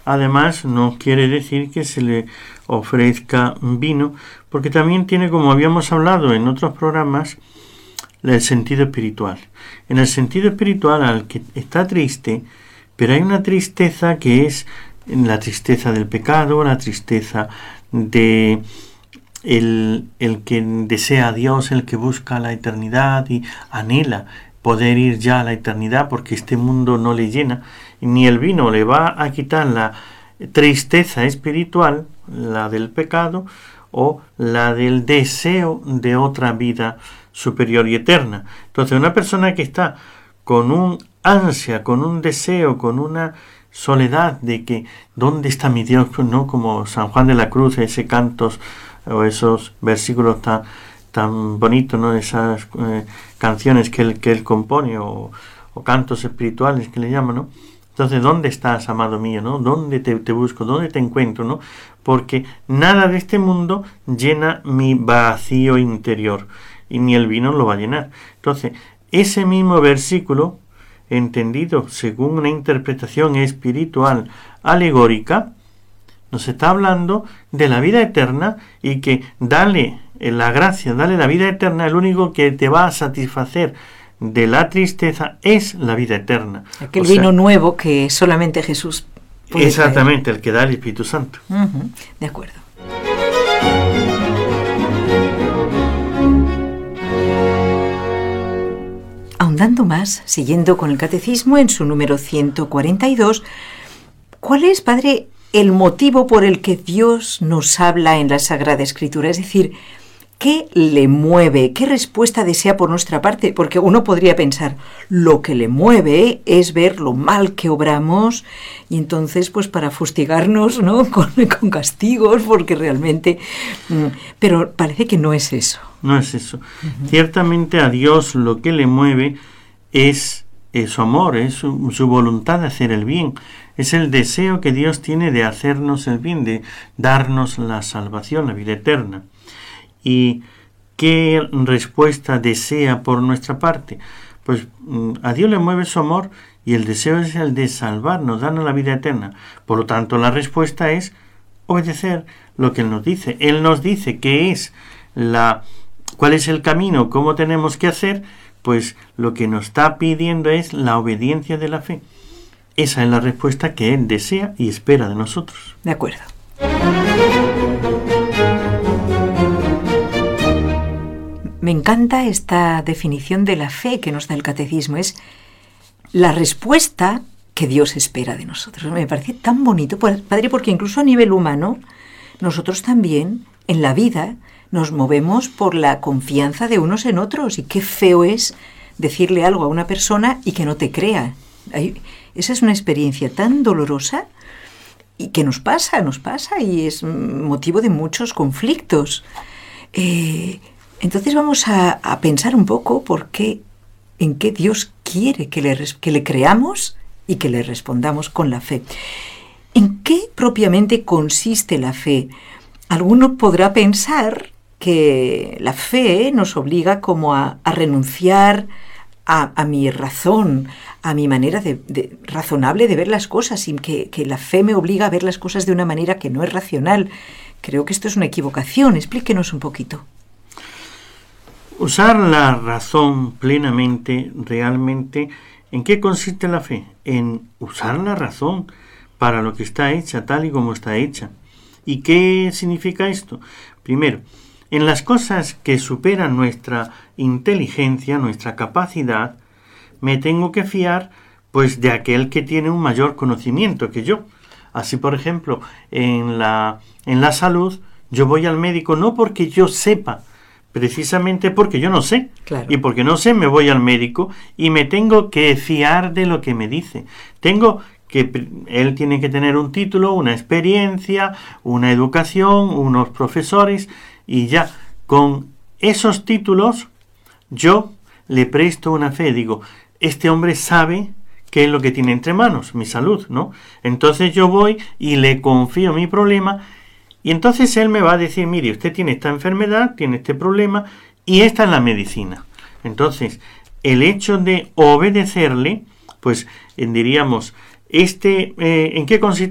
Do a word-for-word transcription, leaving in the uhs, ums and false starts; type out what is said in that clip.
además no quiere decir que se le ofrezca vino, porque también tiene, como habíamos hablado en otros programas, el sentido espiritual. En el sentido espiritual, al que está triste, pero hay una tristeza que es la tristeza del pecado, la tristeza de el, el que desea a Dios, el que busca la eternidad y anhela poder ir ya a la eternidad porque este mundo no le llena, ni el vino le va a quitar la tristeza espiritual, la del pecado o la del deseo de otra vida superior y eterna. Entonces, una persona que está con un ansia, con un deseo, con una soledad de que ¿dónde está mi Dios? ¿No? Como San Juan de la Cruz, ese cantos o esos versículos tan, tan bonitos, ¿no? Esas eh, canciones que él, que él compone o, o cantos espirituales que le llaman, ¿no? Entonces, ¿dónde estás, amado mío? ¿No? ¿Dónde te, te busco? ¿Dónde te encuentro? ¿No? Porque nada de este mundo llena mi vacío interior y ni el vino lo va a llenar. Entonces, ese mismo versículo, entendido según una interpretación espiritual alegórica, nos está hablando de la vida eterna y que dale la gracia, dale la vida eterna, el único que te va a satisfacer de la tristeza es la vida eterna. Aquel o vino sea, nuevo que solamente Jesús puede exactamente, traer. El que da el Espíritu Santo. Uh-huh, de acuerdo. Ahondando más, siguiendo con el Catecismo en su número ciento cuarenta y dos, ¿cuál es, Padre, el motivo por el que Dios nos habla en la Sagrada Escritura? Es decir, ¿qué le mueve? ¿Qué respuesta desea por nuestra parte? Porque uno podría pensar, lo que le mueve es ver lo mal que obramos y entonces, pues para fustigarnos, ¿no? Con, con castigos, porque realmente... Pero parece que no es eso. No es eso. Uh-huh. Ciertamente a Dios lo que le mueve es, es su amor, es su, su voluntad de hacer el bien. Es el deseo que Dios tiene de hacernos el bien, de darnos la salvación, la vida eterna. ¿Y qué respuesta desea por nuestra parte? Pues a Dios le mueve su amor y el deseo es el de salvarnos, darnos la vida eterna. Por lo tanto, la respuesta es obedecer lo que Él nos dice. Él nos dice qué es la, cuál es el camino, cómo tenemos que hacer, pues lo que nos está pidiendo es la obediencia de la fe. Esa es la respuesta que Él desea y espera de nosotros. De acuerdo. Me encanta esta definición de la fe que nos da el Catecismo. Es la respuesta que Dios espera de nosotros. Me parece tan bonito, Padre, porque incluso a nivel humano, nosotros también, en la vida, nos movemos por la confianza de unos en otros. Y qué feo es decirle algo a una persona y que no te crea. Esa es una experiencia tan dolorosa y que nos pasa, nos pasa y es motivo de muchos conflictos. Eh... Entonces vamos a, a pensar un poco por qué, en qué Dios quiere que le, que le creamos y que le respondamos con la fe. ¿En qué propiamente consiste la fe? Alguno podrá pensar que la fe nos obliga como a, a renunciar a, a mi razón, a mi manera de, de, razonable de ver las cosas, y que, que la fe me obliga a ver las cosas de una manera que no es racional. Creo que esto es una equivocación. Explíquenos un poquito. Usar la razón plenamente, realmente, ¿en qué consiste la fe? En usar la razón para lo que está hecha, tal y como está hecha. ¿Y qué significa esto? Primero, en las cosas que superan nuestra inteligencia, nuestra capacidad, me tengo que fiar, pues, de aquel que tiene un mayor conocimiento que yo. Así, por ejemplo, en la, en la salud, yo voy al médico no porque yo sepa, precisamente porque yo no sé. Claro. Y porque no sé, me voy al médico y me tengo que fiar de lo que me dice. Tengo que, él tiene que tener un título, una experiencia, una educación, unos profesores, y ya, con esos títulos, yo le presto una fe. Digo, este hombre sabe qué es lo que tiene entre manos, mi salud, ¿no? Entonces yo voy y le confío mi problema. Y entonces él me va a decir, mire, usted tiene esta enfermedad, tiene este problema, y esta es la medicina. Entonces, el hecho de obedecerle, pues diríamos, este, eh, ¿en qué consiste